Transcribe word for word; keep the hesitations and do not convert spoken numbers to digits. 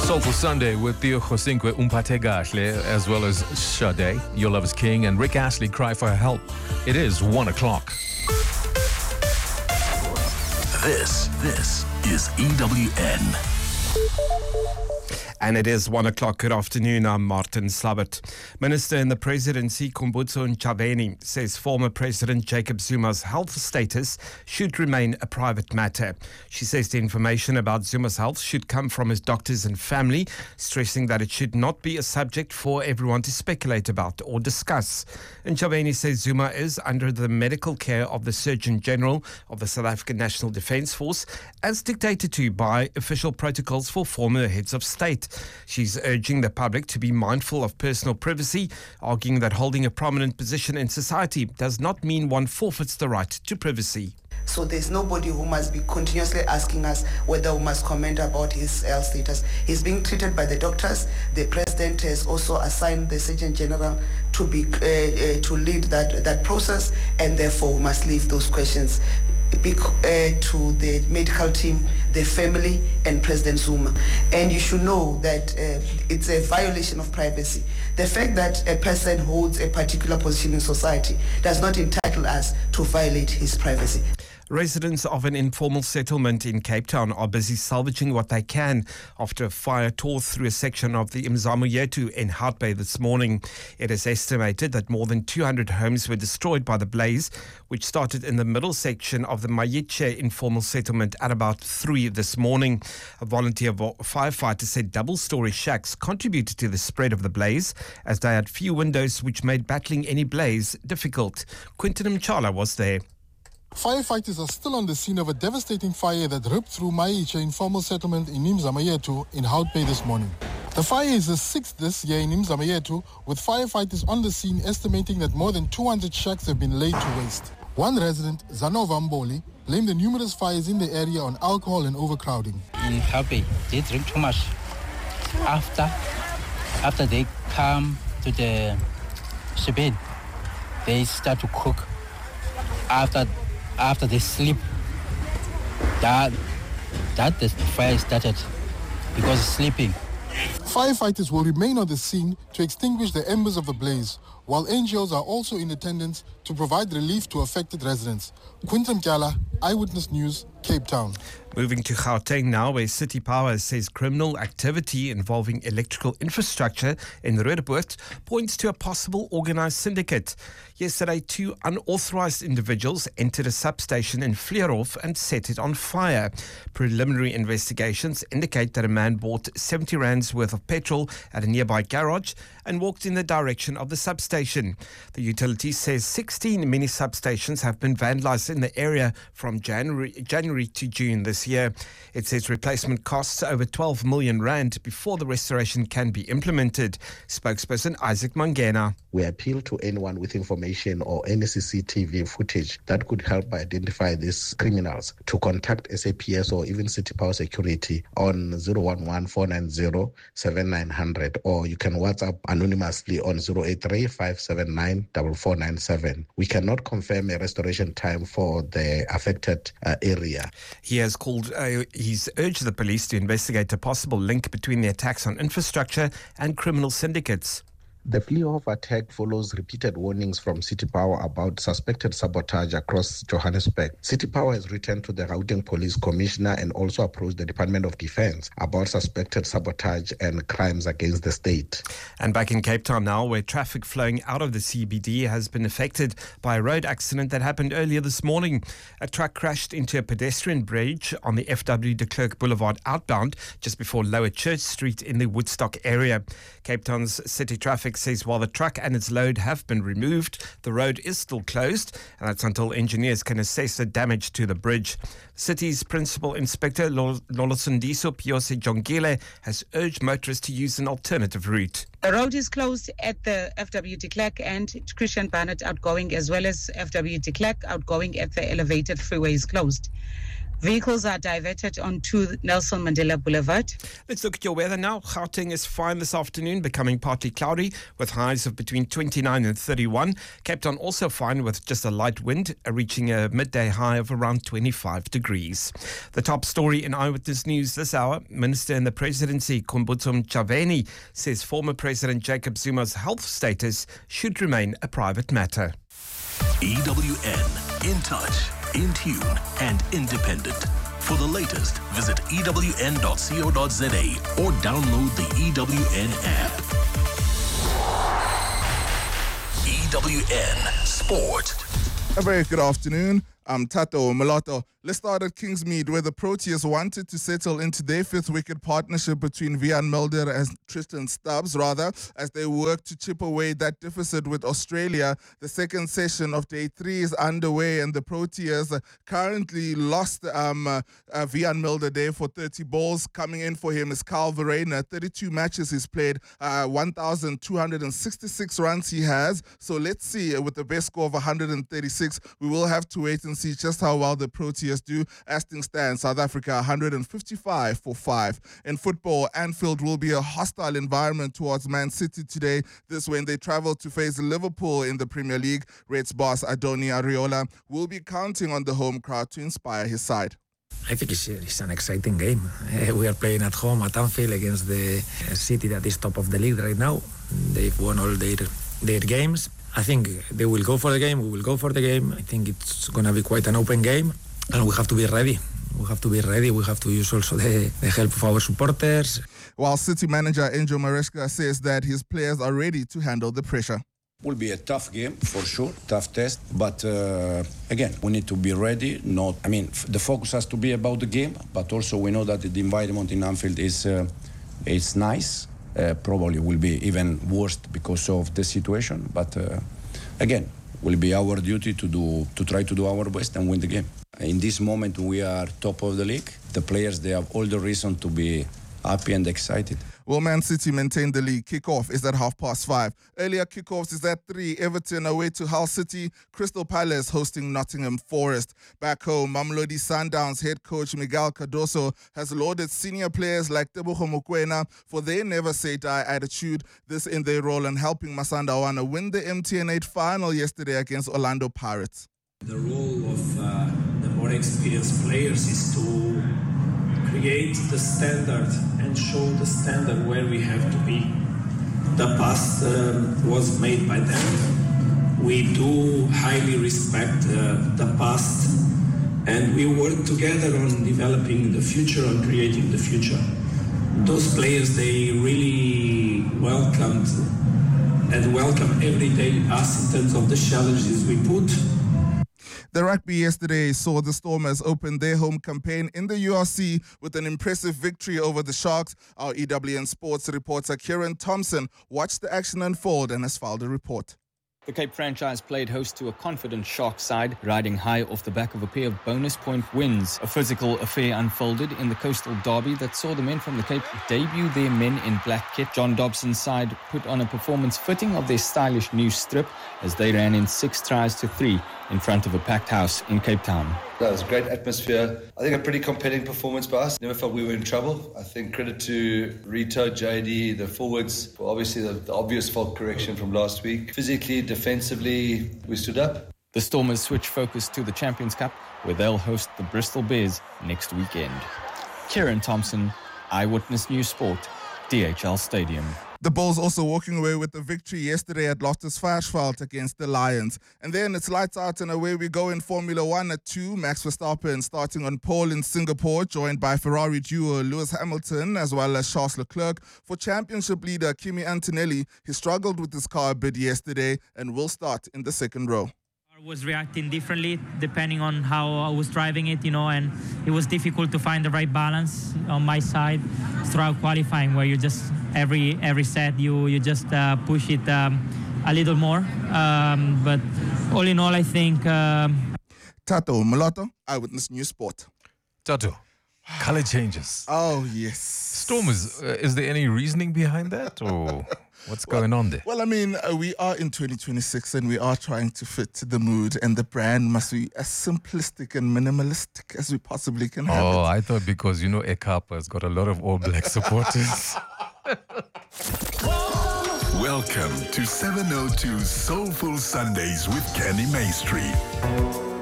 Soulful Sunday with Theo Josinkwe Umpate Gahle, as well as Sade, Your Love is King, and Rick Astley, Cry for Help. It is one o'clock. This, this is E W N. And it is one o'clock. Good afternoon. I'm Martin Slabbert. Minister in the Presidency, Khumbudzo Ntshavheni, says former President Jacob Zuma's health status should remain a private matter. She says the information about Zuma's health should come from his doctors and family, stressing that it should not be a subject for everyone to speculate about or discuss. Ntshavheni says Zuma is under the medical care of the Surgeon General of the South African National Defence Force, as dictated to by official protocols for former heads of state. She's urging the public to be mindful of personal privacy, arguing that holding a prominent position in society does not mean one forfeits the right to privacy. So there's nobody who must be continuously asking us whether we must comment about his health status. He's being treated by the doctors. The president has also assigned the Surgeon General to be uh, uh, to lead that that process, and therefore we must leave those questions Uh, to the medical team, the family, and President Zuma. And you should know that uh, it's a violation of privacy. The fact that a person holds a particular position in society does not entitle us to violate his privacy. Residents of an informal settlement in Cape Town are busy salvaging what they can after a fire tore through a section of the Imzamo Yethu in Hout Bay this morning. It is estimated that more than two hundred homes were destroyed by the blaze, which started in the middle section of the Mayiche informal settlement at about three this morning. A volunteer firefighter said double-storey shacks contributed to the spread of the blaze, as they had few windows, which made battling any blaze difficult. Quinton Mchala was there. Firefighters are still on the scene of a devastating fire that ripped through Mayiche informal settlement in Imzamo Yethu in Hout Bay this morning. The fire is the sixth this year in Imzamo Yethu, with firefighters on the scene estimating that more than two hundred shacks have been laid to waste. One resident, Zanova Mboli, blamed the numerous fires in the area on alcohol and overcrowding. In Hout Bay, they drink too much. After, after they come to the shebeen, they start to cook. After After they sleep, that that the fire started because of sleeping. Firefighters will remain on the scene to extinguish the embers of the blaze, while N G Os are also in attendance to provide relief to affected residents. Quinton Mchala, Eyewitness News, Cape Town. Moving to Gauteng now, where City Power says criminal activity involving electrical infrastructure in Roodepoort points to a possible organised syndicate. Yesterday, two unauthorised individuals entered a substation in Vleerhof and set it on fire. Preliminary investigations indicate that a man bought seventy rands worth of petrol at a nearby garage and walked in the direction of the substation. The utility says sixteen mini substations have been vandalised in the area from January, January to June this year. It says replacement costs over twelve million rand before the restoration can be implemented. Spokesperson Isaac Mangena. We appeal to anyone with information or any C C T V footage that could help identify these criminals to contact S A P S or even City Power Security on zero one one, four nine zero, seven nine zero zero, or you can WhatsApp anonymously on zero eight three, five seven nine, four four nine seven. We cannot confirm a restoration time for the affected uh, area. He has called, uh, he's urged the police to investigate a possible link between the attacks on infrastructure and criminal syndicates. The Vleerhof attack follows repeated warnings from City Power about suspected sabotage across Johannesburg. City Power has written to the Gauteng Police Commissioner and also approached the Department of Defence about suspected sabotage and crimes against the state. And back in Cape Town now, where traffic flowing out of the C B D has been affected by a road accident that happened earlier this morning. A truck crashed into a pedestrian bridge on the F W de Klerk Boulevard outbound just before Lower Church Street in the Woodstock area. Cape Town's city traffic says while the truck and its load have been removed, the road is still closed, and that's until engineers can assess the damage to the bridge. The city's Principal Inspector Lolosundiso Piose Jongile has urged motorists to use an alternative route. The road is closed at the F W de Klerk and Christian Barnett outgoing, as well as F W de Klerk outgoing at the elevated freeway is closed. Vehicles are diverted onto Nelson Mandela Boulevard. Let's look at your weather now. Gauteng is fine this afternoon, becoming partly cloudy with highs of between twenty-nine and thirty-one. Cape Town also fine with just a light wind, uh, reaching a midday high of around twenty-five degrees. The top story in Eyewitness News this hour, Minister in the Presidency, Kumbutso Mchaveni, says former President Jacob Zuma's health status should remain a private matter. E W N, in touch, in tune, and independent. For the latest, visit E W N dot co dot za or download the E W N app. E W N Sport. A very good afternoon. I'm Tato Mulatto. Let's start at Kingsmead, where the Proteas wanted to settle into their fifth wicket partnership between Wiaan Mulder and Tristan Stubbs, rather, as they work to chip away that deficit with Australia. The second session of day three is underway, and the Proteas uh, currently lost um, uh, uh, Wiaan Mulder there for thirty balls. Coming in for him is Kyle Verreynne. thirty-two matches he's played, uh, one thousand two hundred sixty-six runs he has. So let's see, uh, with the best score of one hundred thirty-six, we will have to wait and see just how well the Proteas do. As things stand, South Africa one hundred fifty-five for five. In football, Anfield will be a hostile environment towards Man City today. This when they travel to face Liverpool in the Premier League. Reds boss Adoni Areola will be counting on the home crowd to inspire his side. I think it's, it's an exciting game. Uh, we are playing at home at Anfield against the city that is top of the league right now. They've won all their, their games. I think they will go for the game, we will go for the game. I think it's going to be quite an open game, and we have to be ready. We have to be ready. We have to use also the, the help of our supporters. While City manager Enzo Maresca says that his players are ready to handle the pressure. Will be a tough game for sure, tough test. But uh, again, we need to be ready. Not, I mean, f- the focus has to be about the game, but also we know that the environment in Anfield is uh, it's nice. Uh, probably will be even worse because of the situation. But uh, again, will be our duty to do to try to do our best and win the game. In this moment, we are top of the league. The players, they have all the reason to be happy and excited. Will Man City maintain the league? Kickoff is at half past five. Earlier kickoffs is at three. Everton away to Hull City. Crystal Palace hosting Nottingham Forest. Back home, Mamelodi Sundowns head coach Miguel Cardoso has lauded senior players like Tebogo Mokoena for their never-say-die attitude. This in their role in helping Masanda Wana win the M T N eight final yesterday against Orlando Pirates. The role of uh, the more experienced players is to create the standard and show the standard where we have to be. The past um, was made by them. We do highly respect uh, the past, and we work together on developing the future and creating the future. Those players, they really welcomed and welcome every day us in terms of the challenges we put. The rugby yesterday saw the Stormers open their home campaign in the U R C with an impressive victory over the Sharks. Our E W N Sports reporter Kieran Thompson watched the action unfold and has filed a report. The Cape franchise played host to a confident Sharks side, riding high off the back of a pair of bonus point wins. A physical affair unfolded in the Coastal Derby that saw the men from the Cape debut their men in black kit. John Dobson's side put on a performance fitting of their stylish new strip as they ran in six tries to three in front of a packed house in Cape Town. That was a great atmosphere. I think a pretty compelling performance by us. Never felt we were in trouble. I think credit to Rito, J D, the forwards, for obviously the, the obvious fault correction from last week. Physically, defensively, we stood up. The Stormers switch focus to the Champions Cup, where they'll host the Bristol Bears next weekend. Kieran Thompson, Eyewitness News Sport, D H L Stadium. The Bulls also walking away with the victory yesterday at Loftus Versfeld against the Lions. And then it's lights out and away we go in Formula One at two. Max Verstappen starting on pole in Singapore, joined by Ferrari duo Lewis Hamilton as well as Charles Leclerc. For championship leader Kimi Antonelli, he struggled with his car a bit yesterday and will start in the second row. I was reacting differently depending on how I was driving it, you know, and it was difficult to find the right balance on my side throughout qualifying, where you just every every set you you just uh, push it um, a little more. Um, but all in all, I think. Um... Tato Mulatto, Eyewitness News Sport. Tato, Color changes. Oh, yes. Storm, is, uh, is there any reasoning behind that? Or what's well, going on there? Well, I mean, uh, we are in twenty twenty-six and we are trying to fit the mood, and the brand must be as simplistic and minimalistic as we possibly can have. Oh, it. I thought because, you know, Ekapa has got a lot of All Black supporters. Welcome to seven oh two Soulful Sundays with Kenny Maestri.